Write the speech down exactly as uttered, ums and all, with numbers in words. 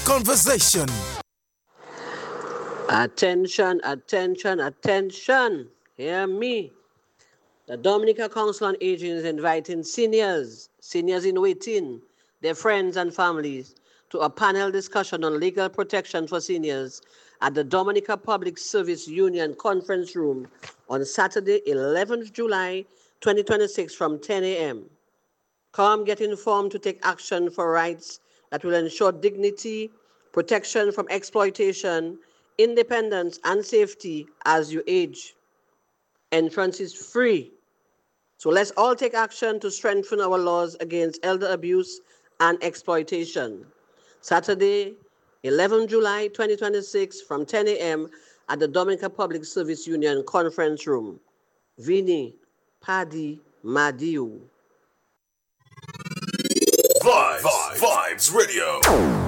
conversation. Attention, attention, attention. Hear me. The Dominica Council on Aging is inviting seniors, seniors in waiting, their friends and families to a panel discussion on legal protection for seniors at the Dominica Public Service Union Conference Room on Saturday, eleventh of July, twenty twenty-six from ten a.m. Come get informed to take action for rights that will ensure dignity, protection from exploitation, independence, and safety as you age. Entrance is free. So let's all take action to strengthen our laws against elder abuse and exploitation. Saturday, eleventh of July, twenty twenty-six from ten a.m. at the Dominica Public Service Union Conference Room. Vini Paddy Madiu. Vibes, Vibes, Vibes Radio.